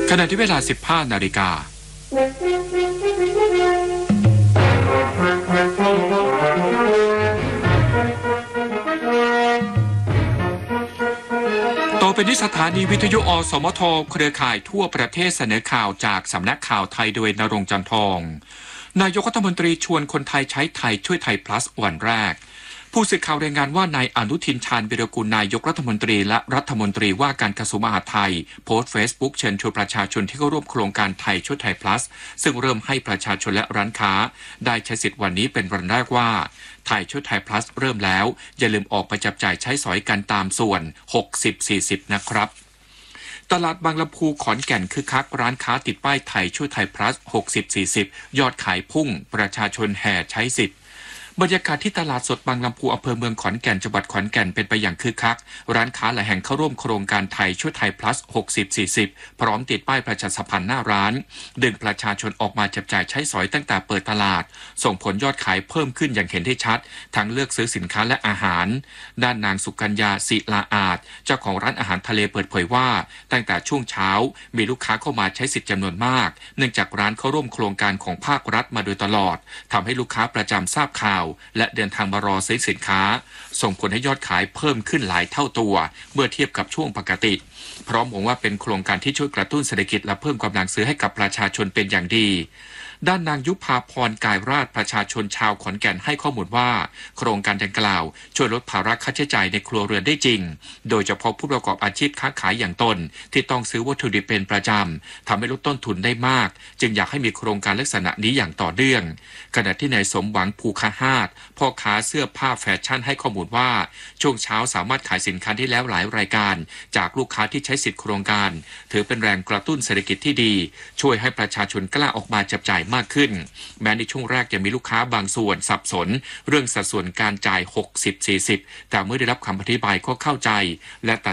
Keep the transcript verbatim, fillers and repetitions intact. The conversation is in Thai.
ขณะที่เวลา สิบห้า นาฬิกาต่อไปนี้สถานีวิทยุอสมทเครือข่ายทั่วประเทศเสนอข่าวจากสำนักข่าวไทยโดยณรงค์ จันทองนายกรัฐมนตรีชวนคนไทยใช้ไทยช่วยไทย plus วันแรกผู้สื่อข่าวรายงานว่านายอนุทินชาญวิรากูลนายกรัฐมนตรีและรัฐมนตรีว่าการกระทรวงมหาดไทยโพสต์เฟซบุ๊กเชิญชวนประชาชนที่เข้าร่วมโครงการไทยช่วยไทย plus ซึ่งเริ่มให้ประชาชนและร้านค้าได้ใช้สิทธิ์วันนี้เป็นวันแรกว่าไทยช่วยไทย plus เริ่มแล้วอย่าลืมออกไปจับจ่ายใช้สอยกันตามส่วน หกสิบ สี่สิบ นะครับตลาดบางลำพูขอนแก่นคึกคักร้านค้าติดป้ายไทยช่วยไทย plus หกสิบ สี่สิบ ยอดขายพุ่งประชาชนแห่ใช้สิทธิ์บรรยากาศที่ตลาดสดบางลำพูอำเภอเมืองขอนแก่นจังหวัดขอนแก่นเป็นไปอย่างคึกคักร้านค้าหลายแห่งเข้าร่วมโครงการไทยช่วยไทย plus หกสิบ สี่สิบ พร้อมติดป้ายประชาสัมพันธ์หน้าร้านดึงประชาชนออกมาจับจ่ายใช้สอยตั้งแต่เปิดตลาดส่งผลยอดขายเพิ่มขึ้นอย่างเห็นได้ชัดทั้งเลือกซื้อสินค้าและอาหารด้านนางสุกัญญาศิลาอาจเจ้าของร้านอาหารทะเลเปิดเผยว่าตั้งแต่ช่วงเช้ามีลูกค้าเข้ามาใช้สิทธิ์จำนวนมากเนื่องจากร้านเข้าร่วมโครงการของภาครัฐมาโดยตลอดทำให้ลูกค้าประจำทราบข่าวและเดินทางมารอซื้อสินค้าส่งผลให้ยอดขายเพิ่มขึ้นหลายเท่าตัวเมื่อเทียบกับช่วงปกติพร้อมหวังว่าเป็นโครงการที่ช่วยกระตุ้นเศรษฐกิจและเพิ่มกำลังซื้อให้กับประชาชนเป็นอย่างดีด้านนางยุพาพรกายราชประชาชนชาวขอนแก่นให้ข้อมูลว่าโครงการดังกล่าวช่วยลดภาระค่าใช้จ่ายในครัวเรือนได้จริงโดยเฉพาะผู้ประกอบอาชีพค้าขายอย่างตนที่ต้องซื้อวัตถุดิบเป็นประจำทำให้ลดต้นทุนได้มากจึงอยากให้มีโครงการลักษณะนี้อย่างต่อเนื่องขณะที่นายสมหวังภูคหาฏพ่อค้าเสื้อผ้าแฟชั่นให้ข้อมูลว่าช่วงเช้าสามารถขายสินค้าได้แล้วหลายรายการจากลูกค้าที่ใช้สิทธิโครงการถือเป็นแรงกระตุ้นเศรษฐกิจที่ดีช่วยให้ประชาชนกล้าออกมาจับจ่ายมากขึ้นแม้ในช่วงแรกจะมีลูกค้าบางส่วนสับสนเรื่องสัดส่วนการจ่าย หกสิบ สี่สิบ แต่เมื่อได้รับคำอธิบายก็เข้าใจและ